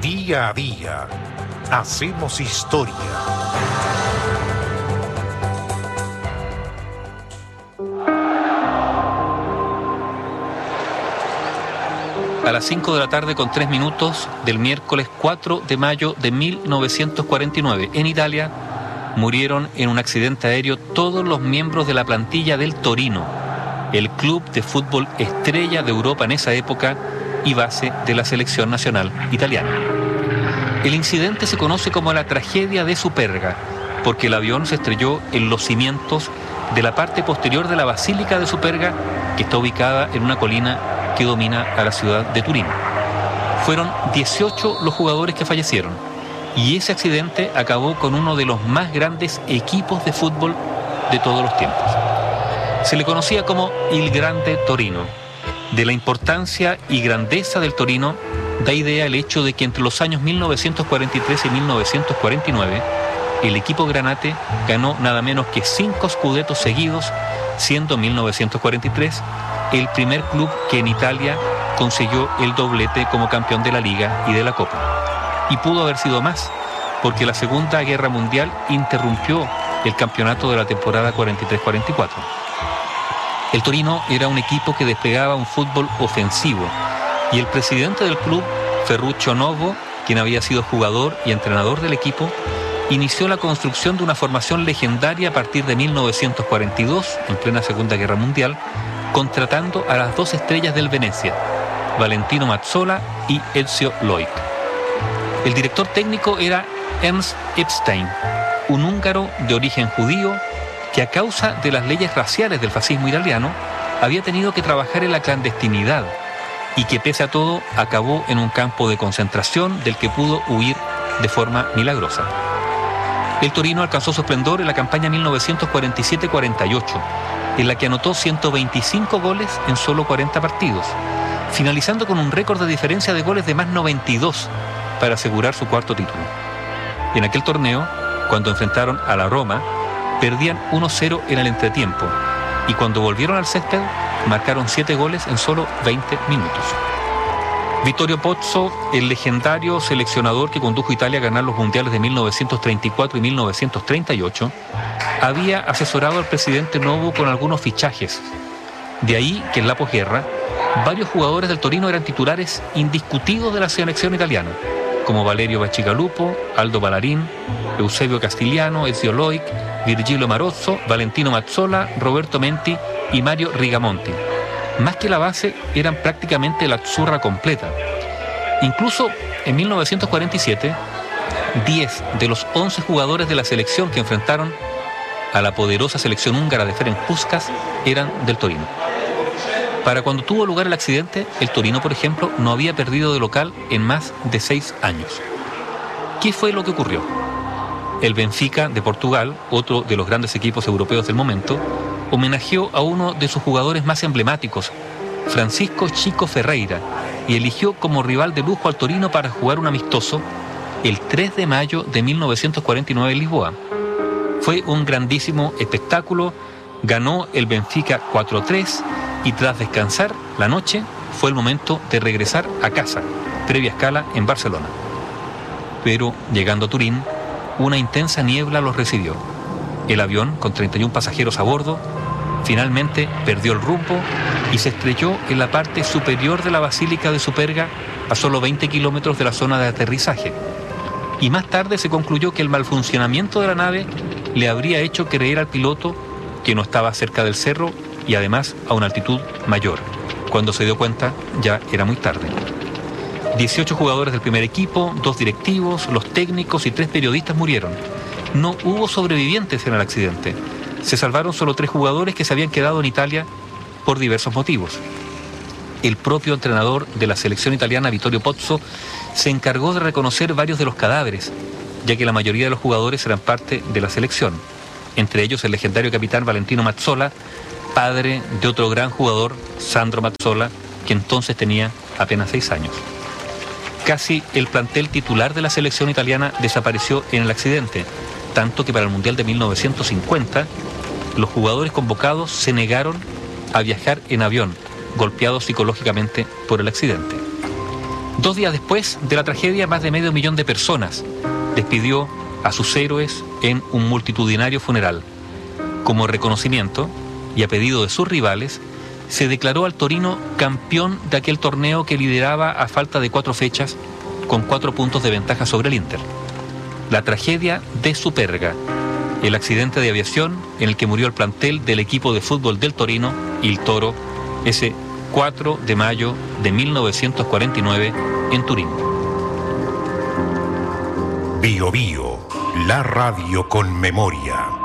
Día a día hacemos historia. A las 5 de la tarde con 3 minutos del miércoles 4 de mayo de 1949, en Italia, murieron en un accidente aéreo todos los miembros de la plantilla del Torino, el club de fútbol estrella de Europa en esa época y base de la selección nacional italiana. El incidente se conoce como la tragedia de Superga, porque el avión se estrelló en los cimientos de la parte posterior de la Basílica de Superga, que está ubicada en una colina que domina a la ciudad de Turín. Fueron 18 los jugadores que fallecieron, y ese accidente acabó con uno de los más grandes equipos de fútbol de todos los tiempos. Se le conocía como Il Grande Torino. De la importancia y grandeza del Torino da idea el hecho de que entre los años 1943 y 1949 el equipo granate ganó nada menos que 5 scudettos seguidos, siendo 1943 el primer club que en Italia consiguió el doblete como campeón de la Liga y de la Copa. Y pudo haber sido más, porque la Segunda Guerra Mundial interrumpió el campeonato de la temporada 43-44. El Torino era un equipo que desplegaba un fútbol ofensivo, y el presidente del club, Ferruccio Novo, quien había sido jugador y entrenador del equipo, inició la construcción de una formación legendaria a partir de 1942, en plena Segunda Guerra Mundial, contratando a las 2 estrellas del Venezia, Valentino Mazzola y Ezio Loik. El director técnico era Ernst Epstein, un húngaro de origen judío que a causa de las leyes raciales del fascismo italiano había tenido que trabajar en la clandestinidad y que pese a todo acabó en un campo de concentración del que pudo huir de forma milagrosa. El Torino alcanzó su esplendor en la campaña 1947-48, en la que anotó 125 goles en solo 40 partidos, finalizando con un récord de diferencia de goles de más 92 para asegurar su 4º título. En aquel torneo, cuando enfrentaron a la Roma, perdían 1-0 en el entretiempo y cuando volvieron al césped marcaron 7 goles en solo 20 minutos. Vittorio Pozzo, el legendario seleccionador que condujo a Italia a ganar los mundiales de 1934 y 1938, había asesorado al presidente Novo con algunos fichajes. De ahí que en la posguerra varios jugadores del Torino eran titulares indiscutidos de la selección italiana, como Valerio Bacigalupo, Aldo Ballarin, Eusebio Castigliano, Ezio Loik, Virgilio Marozzo, Valentino Mazzola, Roberto Menti y Mario Rigamonti. Más que la base, eran prácticamente la azzurra completa. Incluso en 1947, 10 de los 11 jugadores de la selección que enfrentaron a la poderosa selección húngara de Ferenc Puskás eran del Torino. Para cuando tuvo lugar el accidente, el Torino, por ejemplo, no había perdido de local en más de 6 años. ¿Qué fue lo que ocurrió? El Benfica de Portugal, otro de los grandes equipos europeos del momento, homenajeó a uno de sus jugadores más emblemáticos, Francisco Chico Ferreira, y eligió como rival de lujo al Torino para jugar un amistoso el 3 de mayo de 1949 en Lisboa. Fue un grandísimo espectáculo, ganó el Benfica 4-3 y tras descansar la noche fue el momento de regresar a casa, previa escala en Barcelona. Pero llegando a Turín, una intensa niebla los recibió. El avión, con 31 pasajeros a bordo, finalmente perdió el rumbo y se estrelló en la parte superior de la Basílica de Superga a solo 20 kilómetros de la zona de aterrizaje. Y más tarde se concluyó que el mal funcionamiento de la nave le habría hecho creer al piloto que no estaba cerca del cerro y además a una altitud mayor. Cuando se dio cuenta ya era muy tarde. 18 jugadores del primer equipo, 2 directivos, los técnicos y 3 periodistas murieron. No hubo sobrevivientes en el accidente. Se salvaron solo 3 jugadores que se habían quedado en Italia por diversos motivos. El propio entrenador de la selección italiana, Vittorio Pozzo, se encargó de reconocer varios de los cadáveres, ya que la mayoría de los jugadores eran parte de la selección. Entre ellos el legendario capitán Valentino Mazzola, padre de otro gran jugador, Sandro Mazzola, que entonces tenía apenas 6 años. Casi el plantel titular de la selección italiana desapareció en el accidente, tanto que para el Mundial de 1950 los jugadores convocados se negaron a viajar en avión, golpeados psicológicamente por el accidente. 2 días después de la tragedia, más de 500.000 de personas despidió a sus héroes en un multitudinario funeral. Como reconocimiento y a pedido de sus rivales, se declaró al Torino campeón de aquel torneo que lideraba a falta de 4 fechas, con 4 puntos de ventaja sobre el Inter. La tragedia de Superga, el accidente de aviación en el que murió el plantel del equipo de fútbol del Torino, Il Toro, ese 4 de mayo de 1949 en Turín. Bio Bio, la radio con memoria.